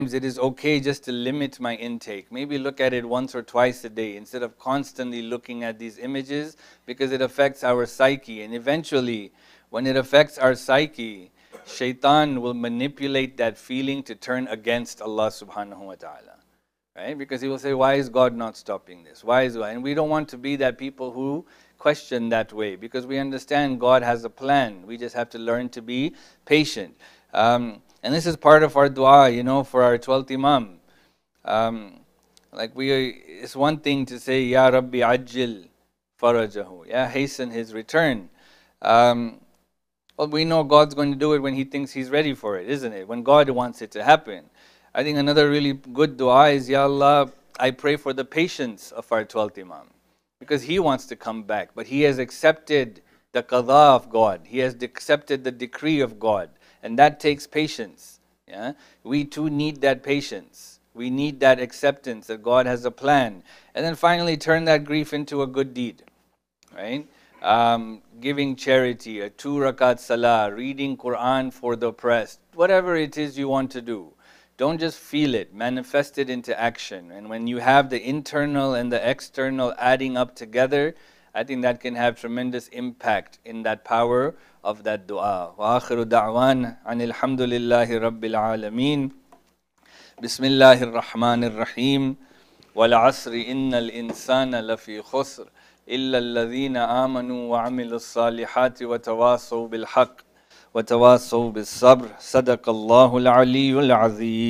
it is okay just to limit my intake. Maybe look at it once or twice a day instead of constantly looking at these images, because it affects our psyche. And eventually, when it affects our psyche, shaitan will manipulate that feeling to turn against Allah subhanahu wa ta'ala. Right? Because he will say, why is God not stopping this? Why is God? And we don't want to be that people who question that way, because we understand God has a plan. We just have to learn to be patient. And this is part of our dua, for our 12th Imam. It's one thing to say, Ya Rabbi Ajil Farajahu, hasten his return. Well, we know God's going to do it when He thinks He's ready for it, isn't it? When God wants it to happen. I think another really good dua is, Ya Allah, I pray for the patience of our 12th Imam. Because he wants to come back, but he has accepted the qadha of God. He has accepted the decree of God. And that takes patience. Yeah? We too need that patience. We need that acceptance that God has a plan. And then finally turn that grief into a good deed. Right? Giving charity, a 2 rakat salah, reading Quran for the oppressed, whatever it is you want to do. Don't just feel it, manifest it into action. And when you have the internal and the external adding up together, I think that can have tremendous impact in that power of that dua. Wa akhiru da'wan anil hamdulillahi rabbil alameen. Bismillahir rahmanir rahim. Wal asri innal insana lafi khusr illa alladhina amanu wa amilus salihati wa tawasaw bil haqq wa tawasaw bis sabr. Sadaqallahu al aliyyul azim.